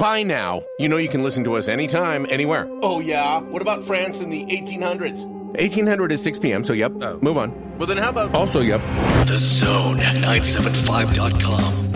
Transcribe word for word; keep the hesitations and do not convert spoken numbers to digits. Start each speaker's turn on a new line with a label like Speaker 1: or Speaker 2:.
Speaker 1: By now, you know you can listen to us anytime, anywhere.
Speaker 2: Oh, yeah? What about France in the eighteen hundreds?
Speaker 1: eighteen hundred is six p.m., so yep.
Speaker 2: Oh.
Speaker 1: Move on.
Speaker 2: Well, then how about...
Speaker 1: Also, yep.
Speaker 3: The Zone at nine seven five dot com.